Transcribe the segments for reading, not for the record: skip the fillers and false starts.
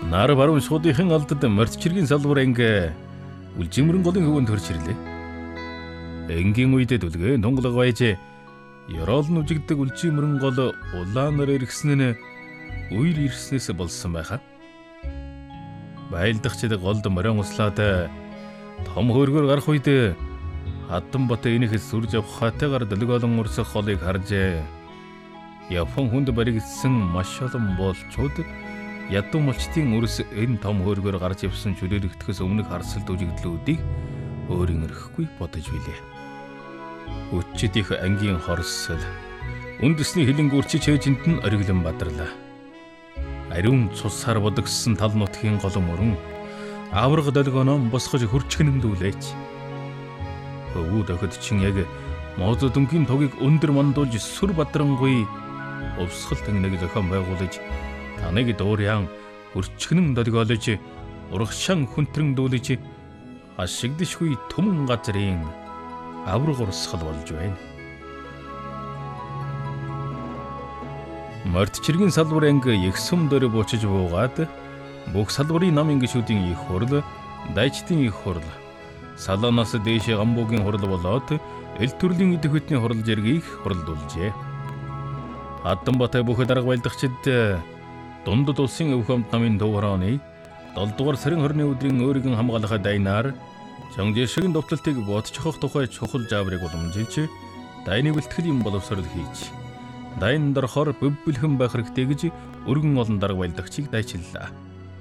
Нар баруун шуудынхын алдад мордчиргийн салбар анги үлжимрэн голын хөвөнд төрж ирлээ. Энгийн үед дүлгээ тунгалаг байж ёроол нь үжигдэг үлжимрэн гол улаанаар иргсэн нь үер ирснээс болсон байхаа. Байлдагчид голд морин услаад том хөргөөр гарах үед Хатанбат энийхэл сүрж авахтайгаар дэлгөөлөн урсах голыг харжээ. Япон хүнд баригдсан маш олон боолчууд ядуу малчтын үрс энэ том хөргөөр гарч явсан чөлөөлөгдөхөөс өмнөх харсалт үжигдлүүдийг өөрөнгөрөхгүй бодож билээ. Өчид их ангийн хорсол үндэсний хилэнгүүрч чэйжинд нь ориглон бадарлаа. Ариун цусаар бодогссон тал нутгийн гол мөрөн авраг долгоноон босгож хурчгнэмдүүлээч. Өвөд охид чин яг мододонгийн тогийг өндөр мандуулж сүр бадрангуй өвсгөл тэнэг зохион байгуулж таныг дуурьяан хурчгнэн долгиолж урагшаан хүнтрэндүүлж хашигдшгүй түмэн газрын авраг урсгал болж байна. Мордчиргийн салбар анги их сүм дээр буучиж буугаад бүх салбарын нам гишүүдийн их хурл, дайчдын их хурл, салаанаас дээшээ гамбуугийн хурл болоод эл төрлийн идэвхтний хурл зэргийг хурлдуулжээ. Хатанбат бүх дарга байлдагчид дундад улсын өв хамт намын дуурайны 7 дугаар сарын 20-ны өдрийн өөрийн хамгаалах дайнаар Чонгжишгийн довтлолтыг бодцохох тухай чухал жааврыг уламжилж дайны бэлтгэлийн боловсрол хийж дайн дорхоор бэлхэн байх хэрэгтэй гэж өргөн олон дарга байлдагчийг дайчиллаа.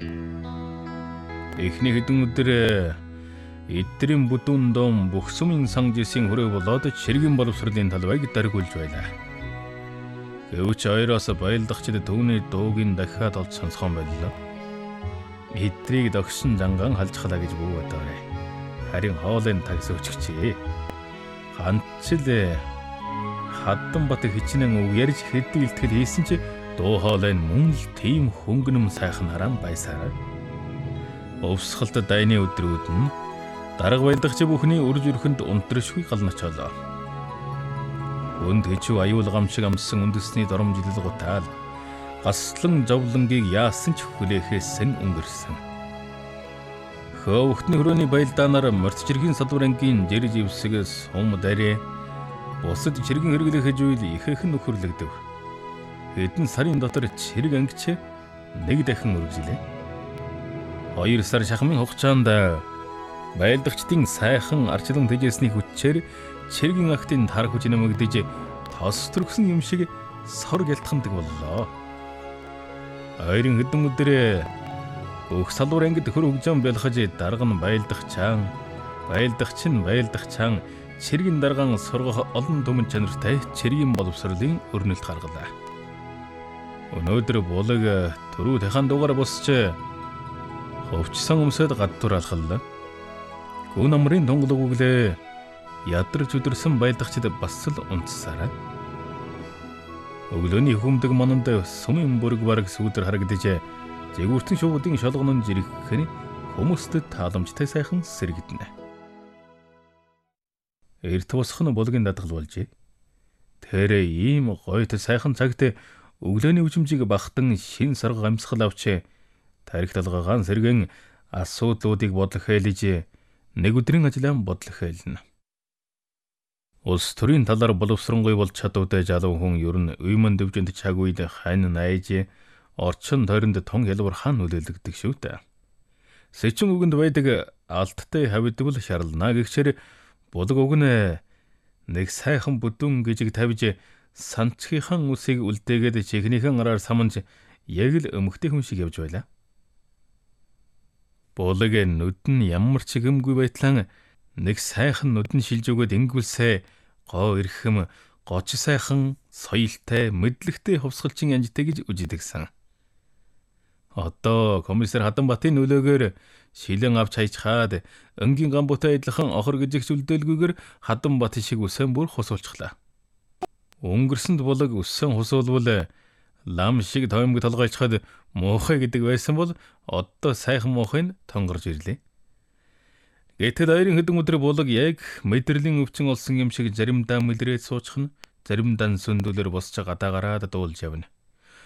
Эхний хэдэн өдөр эдгэрийн бүдүүн дом бүх сүмийн сангжисийн хүрээ болоод ширгийн боловсролын талбайг даргуулж байлаа. Гэвч ойроос байлдагчид түүний дуугийн дахиад олж сонсгоон байлаа. Эдрийг догшин занган халжхалаа гэж бүү бодоорой. Харин хоолын тагс өчгчээ. Ганцл Хатанбат хичнээн үг ярьж хэдэн илтгэл хийсэн чи дуу хоолой мөн л тийм хөнгөнөм сайхан хараан байсаар. Өвсгалт дайны өдрүүд нь дарга байлдагч бүхний үрж өрхөнд унтрашгүй галнач олоо. Өнд хичүү аюул гамшиг амссан үндэсний доромжилэл гутаал гаслан зовлонгийг яасан ч хүлээхээсэн өнгөрсөн. Хөвгтний хөрөөний байлдаанаар мордчиргийн салбар ангийн жирж ивсгээс сум дарэ бусад чиргэн хэрэглэх зүйл ихэхэн нөхөрлөгдөв. Хэдэн сарын дотор чирэг ангич нэг дахин үргэлжлээ. 2 сар шахмын хугацаанд байлдагчдын сайхан арчлан тэжээсний хүчээр чиргэн актын тар хүч нэмэгдэж тос төрсөн юм шиг сор гялтхандаг боллоо. Ойрын хэдэн өдөр бүх салбар ангид хөр хөгжөөн бэлхэж дарга нь байлдагчаан, байлдагч нь байлдагчаан чиргэн даргаан сургах олон түмэн чанартай чиргийн боловсролын өрнөлт гаргалаа. Өнөөдөр булаг төрүү тахан дугаар босч хөвчсөн өмсөд гадуур алхаллаа. Гүн амрын тунгалаг өглөө ядарч өдөрсөн байлдагчид бас л унтсараа. Өглөөний хүмдэг мананд сумын бүрэг бараг сүудэр харагдаж зэгүүртэн шуудын шолгоно жирэх нь хүмүүстэд тааламжтай сайхан сэргиднэ. Эрт босох нь булгийн дадгал болжээ. Тэр ийм гойд сайхан цагт өглөөний үжимжийг багтан шин сарга амьсгал авч тарих талгаагаан сэргэн асуудлуудыг бодлох хэлж нэг өдрийн ажлаа бодлох хэлнэ. Улс төрийн талаар боловсронгуй болж чадвартай залуу хүн ер нь уйман дэвжинд цаг үед хань найж орчин тойронд тун хялбар хаан нөлөөлөгдөг шүү дээ. Сэчин үгэнд байдаг алдтай хавидвал шарлана гэгчээр булаг үг нь нэг сайхан бүдүүн гжиг тавьж санчгийнхан үсийг үлдээгээд чихнийхэн араар саманж яг л өмгтэй хүн шиг явж байлаа. Булаг нүд нь ямар ч гэмгүй байтлан нэг сайхан нүдэн шилж өгöd ингүүлсэ гоо ирхэм гоч сайхан соёлтой мэдлэгтэй хувьсгалчин янжтай гэж үжидэгсэн. Одоо комиссар Хатанбатын нөлөөгөөр шилэн авч хайчхаад өнгийн гамбуутай адилхан охор гжигч үлдээлгүйгээр Хатанбат шиг үсэн бүр хусуулчихлаа. Өнгөрсөнд булаг үсэн хусуулвал лам шиг тоомг толгойчхад муухай гэдэг байсан бол одоо сайхан муухай нь тонгорж ирлээ. Гэтэл ойрын хэдэн өдөр булаг яг мэдрэлийн өвчин олсон юм шиг заримдаа мэлрээд суучих нь заримдаа сүндүүлэр босч гадаа гараад дуулж явна.